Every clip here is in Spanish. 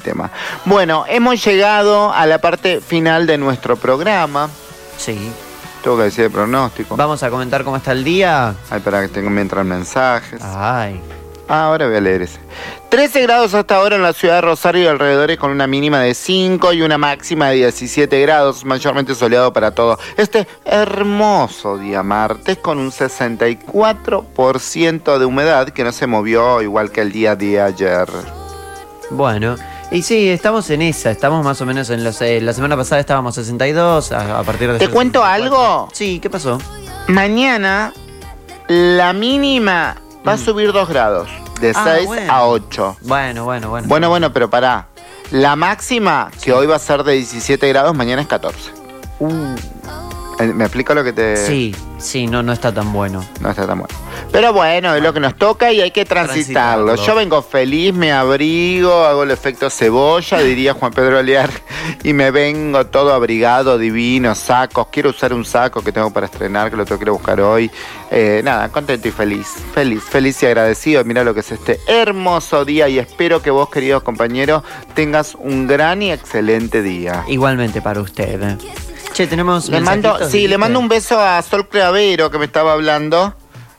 tema. Bueno, hemos llegado a la parte final de nuestro programa. Sí. Tengo que decir el pronóstico. Vamos a comentar cómo está el día. Ay, para que me entran mensajes. Ay. Ahora voy a leer ese. 13 grados hasta ahora en la ciudad de Rosario y alrededores, con una mínima de 5 y una máxima de 17 grados, mayormente soleado para todo este hermoso día martes, con un 64% de humedad que no se movió igual que el día de ayer. Bueno, y sí, estamos en esa, estamos más o menos en los... la semana pasada estábamos 62, a partir de... ¿Te cuento algo? Sí, ¿qué pasó? Mañana la mínima va a subir 2 grados, de 6 a 8. Bueno. Bueno, pero pará. La máxima, que hoy va a ser de 17 grados, mañana es 14. ¿Me explico lo que te...? Sí, no está tan bueno. No está tan bueno. Pero bueno, es lo que nos toca y hay que transitarlo. Yo vengo feliz, me abrigo, hago el efecto cebolla, diría Juan Pedro Olear, y me vengo todo abrigado, divino, sacos. Quiero usar un saco que tengo para estrenar, que lo tengo que ir a buscar hoy. Nada, contento y feliz y agradecido. Mirá lo que es este hermoso día y espero que vos, queridos compañeros, tengas un gran y excelente día. Igualmente para usted. Che, tenemos... Le mando un beso a Sol Clavero, que me estaba hablando.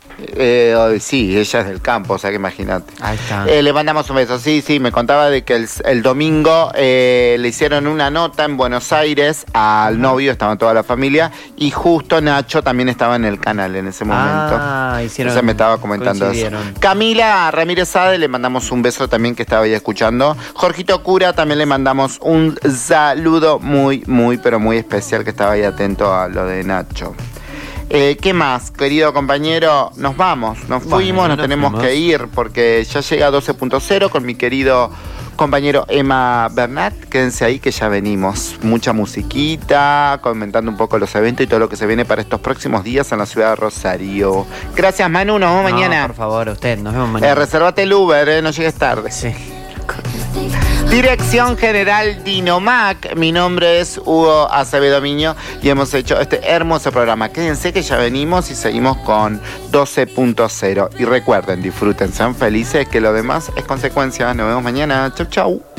Sí, ella es del campo, o sea que imagínate. Ahí está. Le mandamos un beso. Sí, me contaba de que el domingo le hicieron una nota en Buenos Aires al novio, estaba toda la familia, y justo Nacho también estaba en el canal en ese momento. Entonces me estaba comentando eso. Camila Ramírez Sade, le mandamos un beso también, que estaba ahí escuchando. Jorgito Cura, también le mandamos un saludo muy, pero muy especial, que estaba ahí atento a lo de Nacho. ¿Qué más, querido compañero? Nos vamos, nos fuimos, nos tenemos que ir porque ya llega 12.0 con mi querido compañero Emma Bernat. Quédense ahí que ya venimos. Mucha musiquita, comentando un poco los eventos y todo lo que se viene para estos próximos días en la ciudad de Rosario. Gracias, Manu, nos vemos mañana. Por favor, usted, nos vemos mañana. Reservate el Uber, no llegues tarde. Sí. Dirección General Dinomac. Mi nombre es Hugo Acevedo Miño y hemos hecho este hermoso programa. Quédense que ya venimos y seguimos con 12.0. Y recuerden, disfruten, sean felices, que lo demás es consecuencia. Nos vemos mañana. Chau.